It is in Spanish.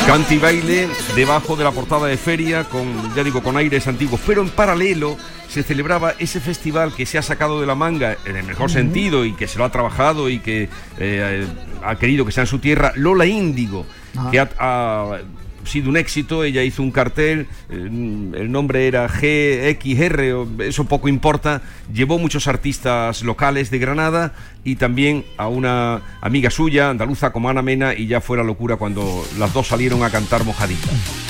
Cante y baile debajo de la portada de feria, con, ya digo, con aires antiguos, pero en paralelo se celebraba ese festival que se ha sacado de la manga, en el mejor sentido, y que se lo ha trabajado y que ha querido que sea en su tierra, Lola Índigo, que ha sido un éxito. Ella hizo un cartel, el nombre era GXR, eso poco importa, llevó muchos artistas locales de Granada y también a una amiga suya, andaluza, como Ana Mena, y ya fue la locura cuando las dos salieron a cantar Mojadita.